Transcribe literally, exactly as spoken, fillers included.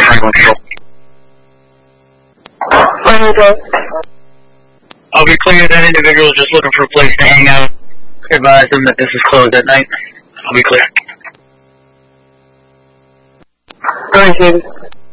Franklin Control. I'll be clear. That individual is just looking for a place to hang out. Advise them that this is closed at night. I'll be clear. Go ahead,